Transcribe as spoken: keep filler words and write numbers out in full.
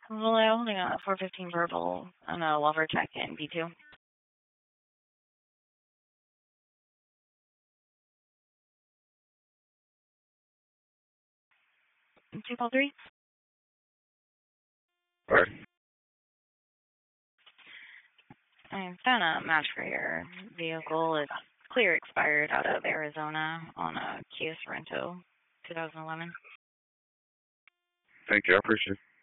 Well, I only got four fifteen purple and a lover check in B two. Two call three. Right. I found a match for your vehicle. It's clear expired out of Arizona on a Kia Sorento, twenty eleven. Thank you. I appreciate it.